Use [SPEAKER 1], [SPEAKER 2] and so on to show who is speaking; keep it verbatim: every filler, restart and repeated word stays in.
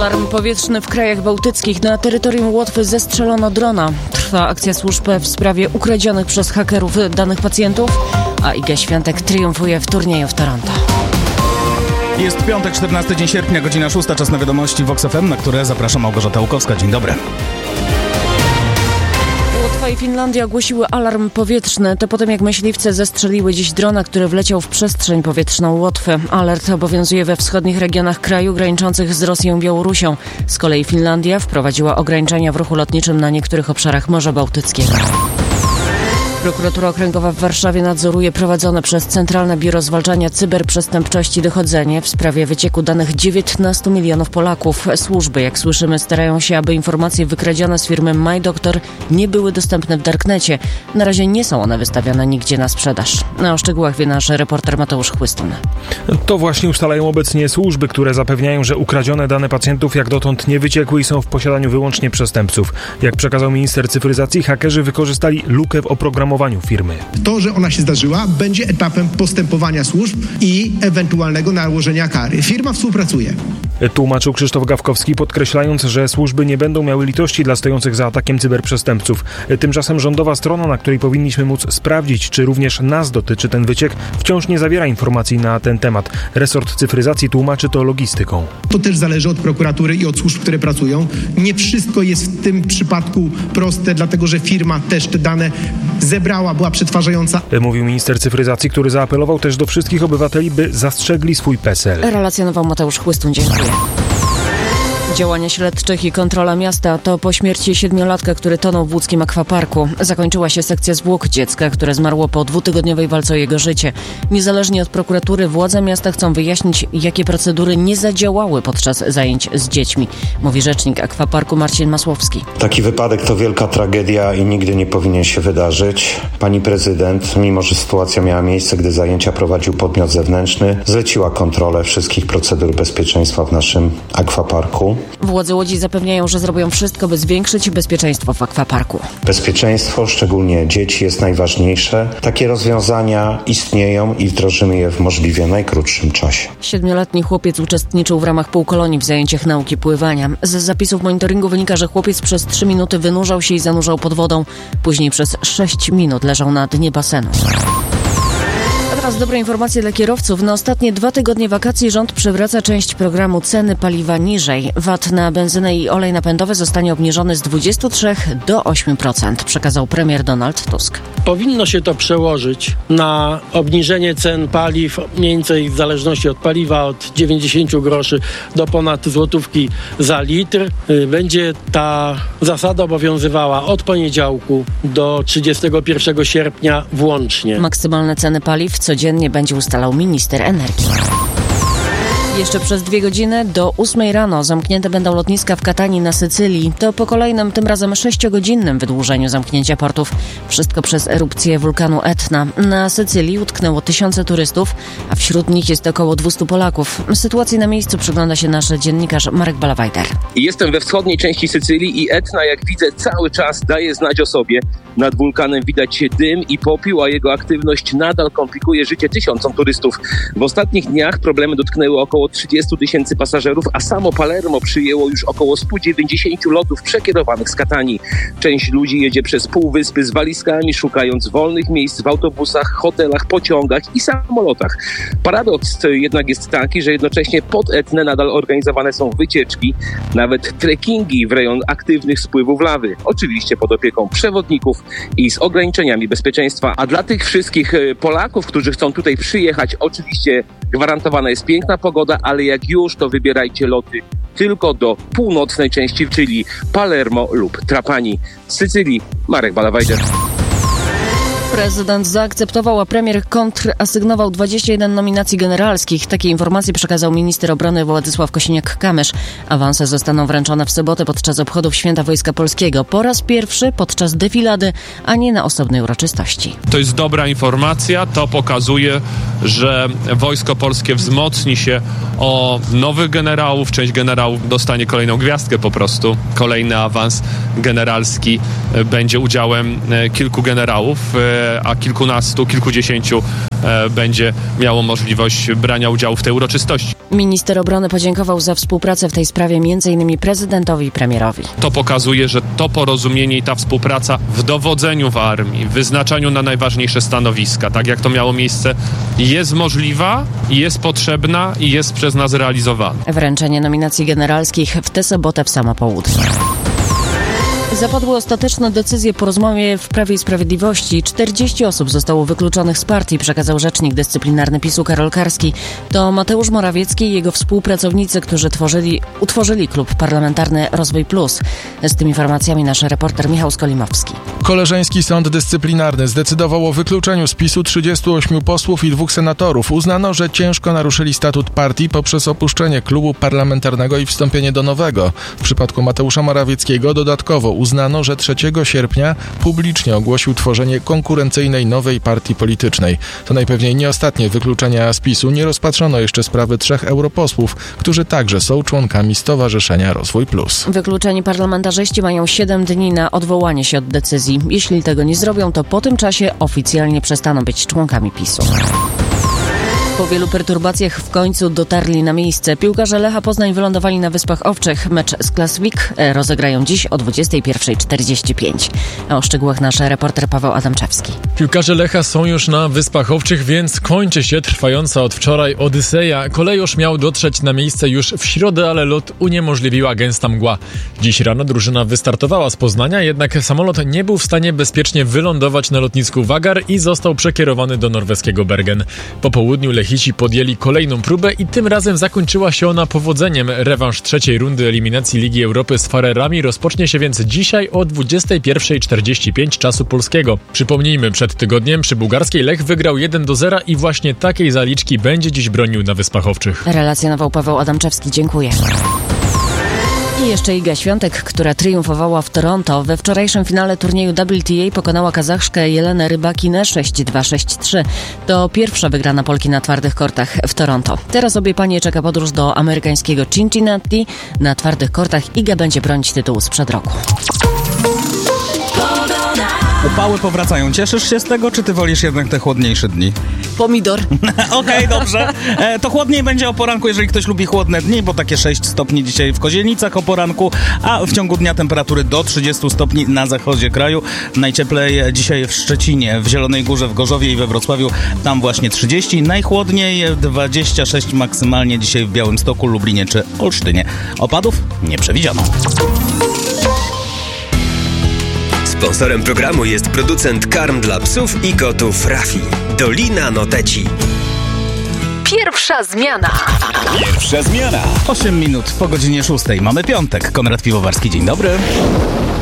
[SPEAKER 1] Alarm powietrzny w krajach bałtyckich. Na terytorium Łotwy zestrzelono drona. Trwa akcja służb w sprawie ukradzionych przez hakerów danych pacjentów, a Iga Świątek triumfuje w turnieju w Toronto.
[SPEAKER 2] Jest piątek, czternasty dzień sierpnia, godzina szósta, czas na wiadomości Vox F M, na które zaprasza Małgorzata Łukowska. Dzień dobry.
[SPEAKER 1] Łotwa i Finlandia ogłosiły alarm powietrzny. To po tym, jak myśliwce zestrzeliły dziś drona, który wleciał w przestrzeń powietrzną Łotwy. Alert obowiązuje we wschodnich regionach kraju graniczących z Rosją i Białorusią. Z kolei Finlandia wprowadziła ograniczenia w ruchu lotniczym na niektórych obszarach Morza Bałtyckiego. Prokuratura Okręgowa w Warszawie nadzoruje prowadzone przez Centralne Biuro Zwalczania Cyberprzestępczości dochodzenie w sprawie wycieku danych dziewiętnastu milionów Polaków. Służby, jak słyszymy, starają się, aby informacje wykradzione z firmy MyDoktor nie były dostępne w darknecie. Na razie nie są one wystawiane nigdzie na sprzedaż. A o szczegółach wie nasz reporter Mateusz Chłystun.
[SPEAKER 3] To właśnie ustalają obecnie służby, które zapewniają, że ukradzione dane pacjentów jak dotąd nie wyciekły i są w posiadaniu wyłącznie przestępców. Jak przekazał minister cyfryzacji, hakerzy wykorzystali lukę w oprogramowaniu firmy.
[SPEAKER 4] To, że ona się zdarzyła, będzie etapem postępowania służb i ewentualnego nałożenia kary. Firma współpracuje.
[SPEAKER 3] Tłumaczył Krzysztof Gawkowski, podkreślając, że służby nie będą miały litości dla stojących za atakiem cyberprzestępców. Tymczasem rządowa strona, na której powinniśmy móc sprawdzić, czy również nas dotyczy ten wyciek, wciąż nie zawiera informacji na ten temat. Resort cyfryzacji tłumaczy to logistyką.
[SPEAKER 4] To też zależy od prokuratury i od służb, które pracują. Nie wszystko jest w tym przypadku proste, dlatego że firma też te dane zebrała, była przetwarzająca.
[SPEAKER 3] Mówił minister cyfryzacji, który zaapelował też do wszystkich obywateli, by zastrzegli swój PESEL.
[SPEAKER 1] Relacjonował Mateusz Chłystun. Dziękuję. Działania śledczych i kontrola miasta to po śmierci siedmiolatka, który tonął w łódzkim akwaparku. Zakończyła się sekcja zwłok dziecka, które zmarło po dwutygodniowej walce o jego życie. Niezależnie od prokuratury władze miasta chcą wyjaśnić, jakie procedury nie zadziałały podczas zajęć z dziećmi, mówi rzecznik akwaparku Marcin Masłowski.
[SPEAKER 5] Taki wypadek to wielka tragedia i nigdy nie powinien się wydarzyć. Pani prezydent, mimo że sytuacja miała miejsce, gdy zajęcia prowadził podmiot zewnętrzny, zleciła kontrolę wszystkich procedur bezpieczeństwa w naszym akwaparku.
[SPEAKER 1] Władze Łodzi zapewniają, że zrobią wszystko, by zwiększyć bezpieczeństwo w akwaparku.
[SPEAKER 5] Bezpieczeństwo, szczególnie dzieci, jest najważniejsze. Takie rozwiązania istnieją i wdrożymy je w możliwie najkrótszym czasie.
[SPEAKER 1] Siedmioletni chłopiec uczestniczył w ramach półkolonii w zajęciach nauki pływania. Z zapisów monitoringu wynika, że chłopiec przez trzy minuty wynurzał się i zanurzał pod wodą. Później przez sześć minut leżał na dnie basenu. Teraz dobre informacje dla kierowców. Na ostatnie dwa tygodnie wakacji rząd przywraca część programu ceny paliwa niżej. V A T na benzynę i olej napędowy zostanie obniżony z dwudziestu trzech do ośmiu procent, przekazał premier Donald Tusk.
[SPEAKER 6] Powinno się to przełożyć na obniżenie cen paliw mniej więcej w zależności od paliwa od dziewięćdziesięciu groszy do ponad złotówki za litr. Będzie ta zasada obowiązywała od poniedziałku do trzydziestego pierwszego sierpnia włącznie.
[SPEAKER 1] Maksymalne ceny paliw codziennie będzie ustalał minister energii. Jeszcze przez dwie godziny do ósmej rano zamknięte będą lotniska w Katanii na Sycylii. To po kolejnym, tym razem sześciogodzinnym wydłużeniu zamknięcia portów. Wszystko przez erupcję wulkanu Etna. Na Sycylii utknęło tysiące turystów, a wśród nich jest około dwustu Polaków. Sytuacji na miejscu przygląda się nasz dziennikarz Marek Balawajder.
[SPEAKER 7] Jestem we wschodniej części Sycylii i Etna, jak widzę, cały czas daje znać o sobie. Nad wulkanem widać dym i popiół, a jego aktywność nadal komplikuje życie tysiącom turystów. W ostatnich dniach problemy dotknęły około trzydziestu tysięcy pasażerów, a samo Palermo przyjęło już około stu dziewięćdziesięciu lotów przekierowanych z Katanii. Część ludzi jedzie przez półwyspy z walizkami, szukając wolnych miejsc w autobusach, hotelach, pociągach i samolotach. Paradoks jednak jest taki, że jednocześnie pod Etnę nadal organizowane są wycieczki, nawet trekkingi w rejon aktywnych spływów lawy. Oczywiście pod opieką przewodników i z ograniczeniami bezpieczeństwa. A dla tych wszystkich Polaków, którzy chcą tutaj przyjechać, oczywiście gwarantowana jest piękna pogoda, ale jak już, to wybierajcie loty tylko do północnej części, czyli Palermo lub Trapani. Z Sycylii Marek Balawajder.
[SPEAKER 1] Prezydent zaakceptował, a premier kontrasygnował dwadzieścia jeden nominacji generalskich. Takie informacje przekazał minister obrony Władysław Kosiniak-Kamysz. Awanse zostaną wręczone w sobotę podczas obchodów Święta Wojska Polskiego. Po raz pierwszy podczas defilady, a nie na osobnej uroczystości.
[SPEAKER 8] To jest dobra informacja. To pokazuje, że Wojsko Polskie wzmocni się o nowych generałów. Część generałów dostanie kolejną gwiazdkę po prostu. Kolejny awans generalski będzie udziałem kilku generałów, a kilkunastu, kilkudziesięciu e, będzie miało możliwość brania udziału w tej uroczystości.
[SPEAKER 1] Minister obrony podziękował za współpracę w tej sprawie m.in. prezydentowi i premierowi.
[SPEAKER 8] To pokazuje, że to porozumienie i ta współpraca w dowodzeniu w armii, w wyznaczaniu na najważniejsze stanowiska, tak jak to miało miejsce, jest możliwa, jest potrzebna i jest przez nas realizowana.
[SPEAKER 1] Wręczenie nominacji generalskich w tę sobotę w samo południe. Zapadły ostateczne decyzje po rozmowie w Prawie i Sprawiedliwości. czterdzieści osób zostało wykluczonych z partii, przekazał rzecznik dyscyplinarny PiSu Karol Karski. To Mateusz Morawiecki i jego współpracownicy, którzy tworzyli, utworzyli klub parlamentarny Rozwój Plus. Z tymi informacjami nasz reporter Michał Skolimowski.
[SPEAKER 9] Koleżeński Sąd Dyscyplinarny zdecydował o wykluczeniu z PiSu trzydziestu ośmiu posłów i dwóch senatorów. Uznano, że ciężko naruszyli statut partii poprzez opuszczenie klubu parlamentarnego i wstąpienie do nowego. W przypadku Mateusza Morawieckiego dodatkowo uznano, że trzeciego sierpnia publicznie ogłosił tworzenie konkurencyjnej nowej partii politycznej. To najpewniej nie ostatnie wykluczenia z PiSu. Nie rozpatrzono jeszcze sprawy trzech europosłów, którzy także są członkami Stowarzyszenia Rozwój Plus.
[SPEAKER 1] Wykluczeni parlamentarzyści mają siedem dni na odwołanie się od decyzji. Jeśli tego nie zrobią, to po tym czasie oficjalnie przestaną być członkami PiSu. Po wielu perturbacjach w końcu dotarli na miejsce. Piłkarze Lecha Poznań wylądowali na Wyspach Owczych. Mecz z Klaswik rozegrają dziś o dwudziestej pierwszej czterdzieści pięć. O szczegółach nasz reporter Paweł Adamczewski.
[SPEAKER 10] Piłkarze Lecha są już na Wyspach Owczych, więc kończy się trwająca od wczoraj odyseja. Kolejorz miał dotrzeć na miejsce już w środę, ale lot uniemożliwiła gęsta mgła. Dziś rano drużyna wystartowała z Poznania, jednak samolot nie był w stanie bezpiecznie wylądować na lotnisku Wagar i został przekierowany do norweskiego Bergen. Po południu Lechici podjęli kolejną próbę i tym razem zakończyła się ona powodzeniem. Rewanż trzeciej rundy eliminacji Ligi Europy z Farerami rozpocznie się więc dzisiaj o dwudziestej pierwszej czterdzieści pięć czasu polskiego. Przypomnijmy, przed tygodniem przy bułgarskiej Lech wygrał jeden do zera i właśnie takiej zaliczki będzie dziś bronił na Wyspach Owczych.
[SPEAKER 1] Relacjonował Paweł Adamczewski. Dziękuję. I jeszcze Iga Świątek, która triumfowała w Toronto. We wczorajszym finale turnieju W T A pokonała Kazachszkę Jelenę Rybakinę sześć dwa sześć trzy. To pierwsza wygrana Polki na twardych kortach w Toronto. Teraz obie panie czeka podróż do amerykańskiego Cincinnati. Na twardych kortach Iga będzie bronić tytułu sprzed roku.
[SPEAKER 2] Upały powracają. Cieszysz się z tego, czy ty wolisz jednak te chłodniejsze dni?
[SPEAKER 1] Pomidor.
[SPEAKER 2] Okej, okay, dobrze. E, to chłodniej będzie o poranku, jeżeli ktoś lubi chłodne dni, bo takie sześć stopni dzisiaj w Kozienicach o poranku, a w ciągu dnia temperatury do trzydziestu stopni na zachodzie kraju. Najcieplej dzisiaj w Szczecinie, w Zielonej Górze, w Gorzowie i we Wrocławiu. Tam właśnie trzydzieści. Najchłodniej dwadzieścia sześć maksymalnie dzisiaj w Białymstoku, Lublinie czy Olsztynie. Opadów nie przewidziano.
[SPEAKER 11] Sponsorem programu jest producent karm dla psów i kotów Rafi. Dolina Noteci.
[SPEAKER 12] Pierwsza zmiana.
[SPEAKER 2] Pierwsza zmiana. osiem minut po godzinie szóstej. Mamy piątek. Konrad Piwowarski, dzień dobry.